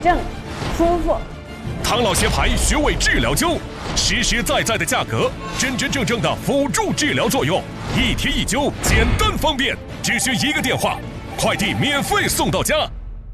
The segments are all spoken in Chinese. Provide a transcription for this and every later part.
正、舒服。 唐老协牌穴位治疗灸，实实在在的价格，真真正正的辅助治疗作用，一贴一灸，简单方便，只需一个电话，快递免费送到家。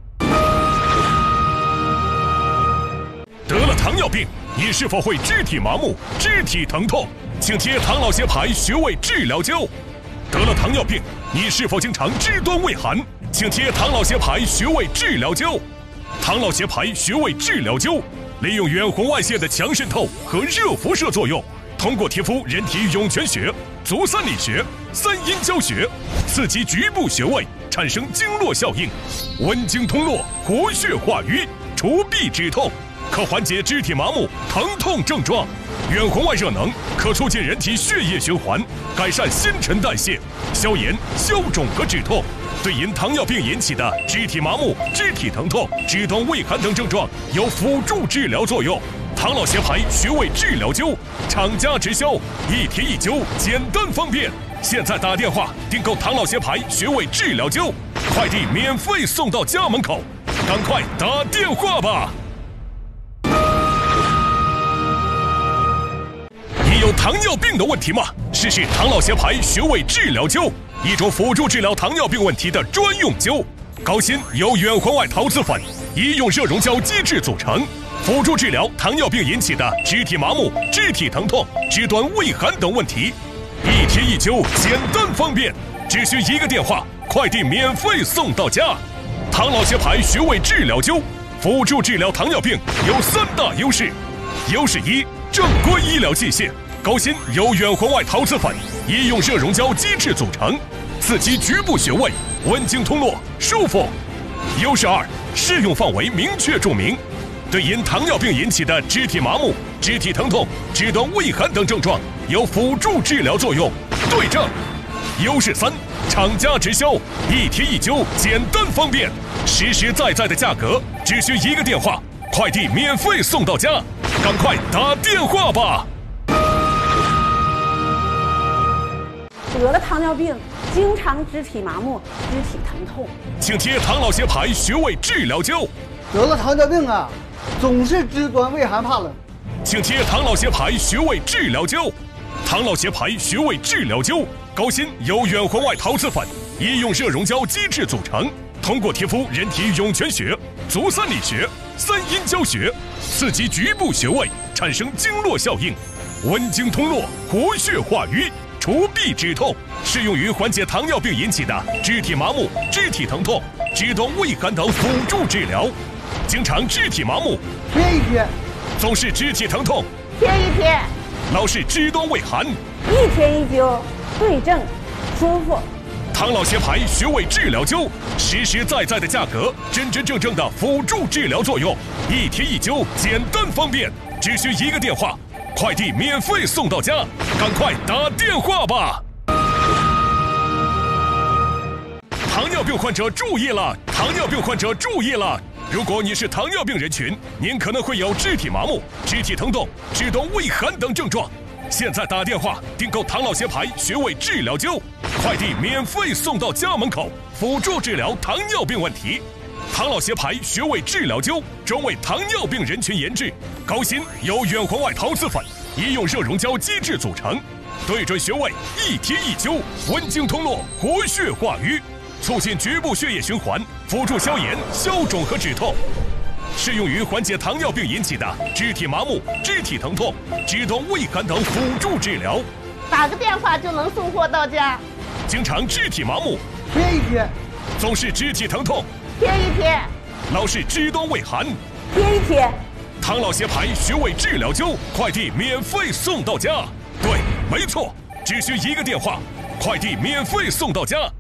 得了糖尿病，你是否会肢体麻木、肢体疼痛？请贴唐老协牌穴位治疗灸。得了糖尿病，你是否经常肢端畏寒？请贴唐老协牌穴位治疗灸。唐老协牌穴位治疗灸，利用远红外线的强渗透和热辐射作用，通过贴敷人体涌泉穴、足三里穴、三阴交穴，刺激局部穴位，产生经络效应，温经通络，活血化瘀，除痹止痛，可缓解肢体麻木、疼痛症状。远红外热能可促进人体血液循环，改善新陈代谢，消炎、消肿和止痛。对因糖尿病引起的肢体麻木、肢体疼痛、肢端畏寒等症状有辅助治疗作用。唐老协牌穴位治疗灸，厂家直销，一贴一灸，简单方便。现在打电话订购唐老协牌穴位治疗灸，快递免费送到家门口，赶快打电话吧！你有糖尿病的问题吗？试试唐老协牌穴位治疗灸，一种辅助治疗糖尿病问题的专用灸。高锌由远红外陶瓷粉、医用热熔胶基质组成，辅助治疗糖尿病引起的肢体麻木、肢体疼痛、肢端畏寒等问题。一贴一灸，简单方便，只需一个电话，快递免费送到家。唐老协牌穴位治疗灸，辅助治疗糖尿病有3大优势。优势1，正规医疗器械。高锌由远红外陶瓷粉、医用热熔胶基质组成，刺激局部穴位，温经通络，舒服。优势2，适用范围明确注明，对因糖尿病引起的肢体麻木、肢体疼痛、肢端畏寒等症状有辅助治疗作用。对症。优势3，厂家直销，一贴一灸，简单方便，实实在在的价格，只需一个电话，快递免费送到家，赶快打电话吧！ 得了糖尿病，经常肢体麻木、肢体疼痛， 请贴唐老协牌穴位治疗灸。 得了糖尿病啊，总是肢端畏寒怕冷， 请贴唐老协牌穴位治疗灸。唐老协牌穴位治疗灸，高锌由远红外陶瓷粉、医用热熔胶基质组成，通过贴敷人体涌泉穴、足三里穴、三阴交穴，刺激局部穴位，产生经络效应，温经通络，活血化瘀，除痹止痛，适用于缓解糖尿病引起的肢体麻木、肢体疼痛、肢端畏寒等辅助治疗。经常肢体麻木， 贴一贴； 总是肢体疼痛， 贴一贴； 老是肢端畏寒， 一贴一灸，对症，舒服。 唐老协牌穴位治疗灸，实实在在的价格，真真正正的辅助治疗作用，一贴一灸，简单方便，只需一个电话，快递免费送到家，赶快打电话吧！糖尿病患者注意了！糖尿病患者注意了！如果你是糖尿病人群，您可能会有肢体麻木、肢体疼痛、肢端畏寒等症状。现在打电话订购唐老协牌穴位治疗灸，快递免费送到家门口，辅助治疗糖尿病问题。唐老协牌穴位治疗灸专为糖尿病人群研制，高锌由远红外陶瓷粉、医用热熔胶基质组成，对准穴位，一贴一灸，温经通络，活血化瘀，促进局部血液循环，辅助消炎、消肿和止痛。适用于缓解糖尿病引起的肢体麻木、肢体疼痛、肢端畏寒等辅助治疗。 打个电话就能送货到家。 经常肢体麻木， 贴一贴； 总是肢体疼痛， 贴一贴； 老是肢端畏寒， 贴一贴。 唐老协牌穴位治疗灸，快递免费送到家。对，没错，只需一个电话，快递免费送到家。